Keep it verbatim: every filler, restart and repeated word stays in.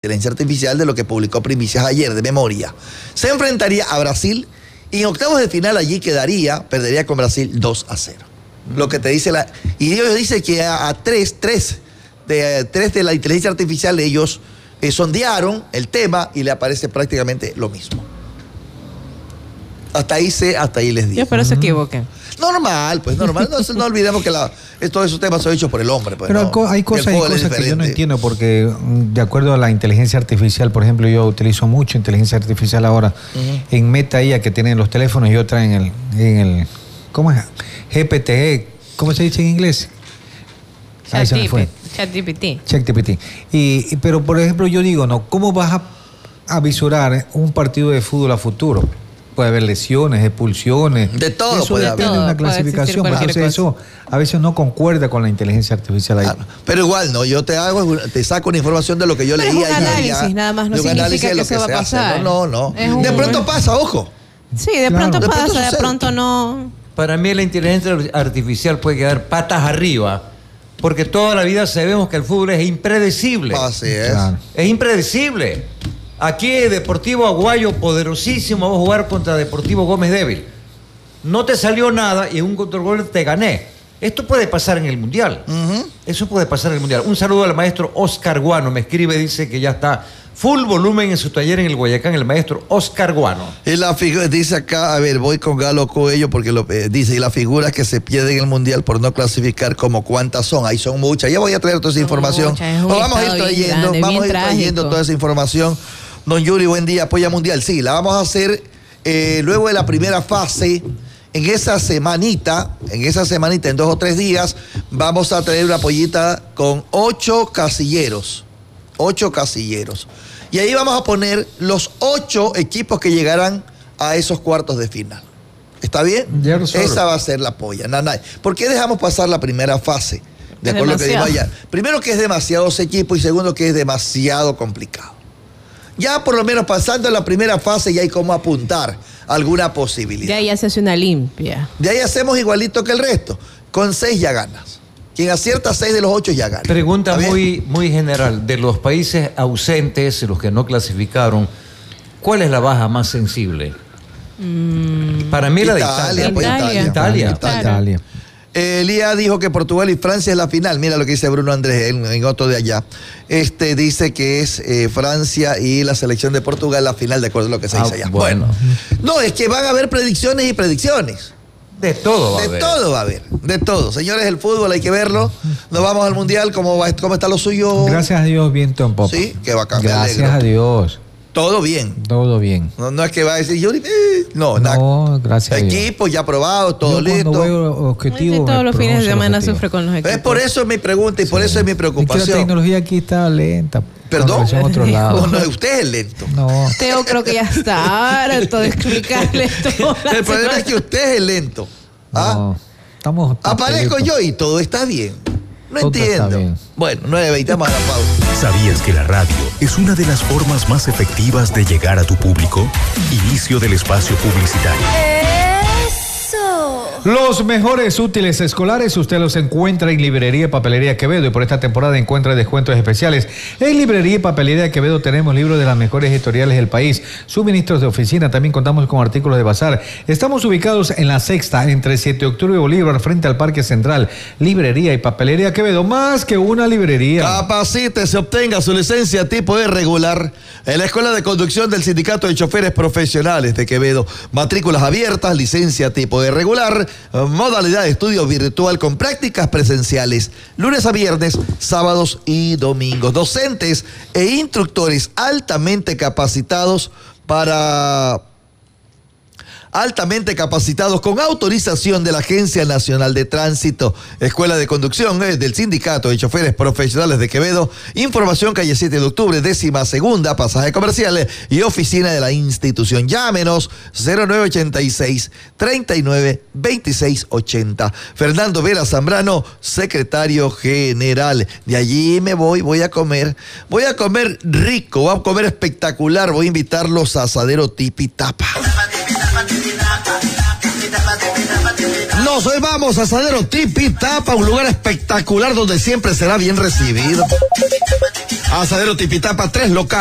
inteligencia artificial de lo que publicó Primicias ayer, de memoria. Se enfrentaría a Brasil y en octavos de final allí quedaría, perdería con Brasil dos a cero. Lo que te dice la... Y ellos dicen que a, a tres, tres, de, tres de la inteligencia artificial ellos eh, sondearon el tema y le aparece prácticamente lo mismo. Hasta ahí se, hasta ahí les digo. Yo espero se equivoquen. Normal, pues normal. No, no olvidemos que la, todos esos temas son hechos por el hombre. Pues, Pero no, hay cosas, hay cosas que yo no entiendo porque de acuerdo a la inteligencia artificial, por ejemplo, yo utilizo mucho inteligencia artificial ahora uh-huh. en Meta I A que tienen los teléfonos y otra en el, en el ¿cómo es? G P T, ¿cómo se dice en inglés? Ahí se me fue. ChatGPT. ChatGPT. Y, y, pero por ejemplo yo digo, no, ¿cómo vas a, a visurar un partido de fútbol a futuro? Puede haber lesiones, expulsiones. De todo eso puede depende haber. de una clasificación. Entonces eso a veces no concuerda con la inteligencia artificial ahí. Claro, pero igual, no, yo te hago, te saco una información de lo que yo pero leía. Es un análisis, ya, nada más, no significa que, que eso va a pasar. Hace. No, no, no. Un... De pronto pasa, ojo. Sí, de claro. pronto de pasa, pronto de pronto no. Para mí la inteligencia artificial puede quedar patas arriba, porque toda la vida sabemos que el fútbol es impredecible. Así es. Claro. Es impredecible. Aquí Deportivo Aguayo, poderosísimo, vamos a jugar contra Deportivo Gómez Débil. No te salió nada y en un contragol te gané. Esto puede pasar en el Mundial. Uh-huh. Eso puede pasar en el Mundial. Un saludo al maestro Oscar Guano. Me escribe, dice que ya está full volumen en su taller en el Guayacán, el maestro Oscar Guano. Y la figura, dice acá, a ver, voy con Galo Coello porque lo eh, dice, y las figuras que se pierden en el Mundial por no clasificar, como cuántas son, ahí son muchas. Ya voy a traer toda esa son información. Muchas, o vamos a ir trayendo, grande, vamos a ir trágico. trayendo toda esa información. Don Yuri, buen día, Polla Mundial. Sí, la vamos a hacer eh, luego de la primera fase. En esa semanita, en esa semanita, en dos o tres días, vamos a traer una pollita con ocho casilleros. Ocho casilleros. Y ahí vamos a poner los ocho equipos que llegarán a esos cuartos de final. ¿Está bien? Esa va a ser la polla. Nanay. ¿Por qué dejamos pasar la primera fase? De acuerdo a lo que digo allá. Primero que es demasiados equipos y segundo que es demasiado complicado. Ya por lo menos pasando la primera fase ya hay como apuntar alguna posibilidad. De ahí ya se hace una limpia. De ahí hacemos igualito que el resto. Con seis ya ganas. Quien acierta seis de los ocho ya gana. Pregunta muy, muy general. De los países ausentes, los que no clasificaron, ¿cuál es la baja más sensible? Mm. Para mí la de Italia. Italia. Pues Italia. Italia. Italia. Italia. Elías dijo que Portugal y Francia es la final. Mira lo que dice Bruno Andrés en, en otro de allá. Este dice que es eh, Francia y la selección de Portugal la final, de acuerdo a lo que se ah, dice allá. Bueno. bueno. No, es que van a haber predicciones y predicciones. De todo va a de haber. De todo va a haber. De todo. Señores, el fútbol hay que verlo. Nos vamos al Mundial. ¿Cómo, va, cómo está lo suyo? Gracias a Dios, viento en popa. Sí, qué bacán. Gracias a Dios. Todo bien. Todo bien. No, no es que va a decir yo. Eh, no, nada. No, gracias a Dios. Equipos ya aprobados, todo yo listo. Veo objetivo, todos los fines de semana sufre con los equipos. Es por eso mi pregunta y sí. por eso es mi preocupación. Es que la tecnología aquí está lenta. ¿Perdón? En otro lado. No, no, usted es lento. No. Teo creo que ya está harto de explicarle todo. El problema es que usted es lento. ¿Ah? No, estamos Aparezco yo y todo está bien. No todo entiendo. Bueno, nueve veinte, vamos a la pausa. ¿Sabías que la radio es una de las formas más efectivas de llegar a tu público? Inicio del espacio publicitario. Los mejores útiles escolares usted los encuentra en Librería y Papelería Quevedo, y por esta temporada encuentra descuentos especiales. En Librería y Papelería Quevedo tenemos libros de las mejores editoriales del país, suministros de oficina, también contamos con artículos de bazar. Estamos ubicados en La Sexta, entre siete de octubre y Bolívar, frente al Parque Central. Librería y Papelería Quevedo, más que una librería. Capacítese, obtenga su licencia tipo E regular en la Escuela de Conducción del Sindicato de Choferes Profesionales de Quevedo. Matrículas abiertas, licencia tipo E regular, modalidad de estudio virtual con prácticas presenciales, lunes a viernes, sábados y domingos. Docentes e instructores altamente capacitados para... altamente capacitados con autorización de la Agencia Nacional de Tránsito. Escuela de Conducción eh, del Sindicato de Choferes Profesionales de Quevedo. Información calle siete de octubre, décima segunda, pasaje comercial y oficina de la institución. Llámenos cero nueve ochenta y seis, treinta y nueve, veintiséis ochenta. Fernando Vera Zambrano, secretario general. De allí me voy, voy a comer, voy a comer rico, voy a comer espectacular. Voy a invitarlos a Asadero Tipi Tapa. Nos hoy vamos a Asadero Tipi Tapa, un lugar espectacular donde siempre será bien recibido. Asadero Tipitapa, tres locales.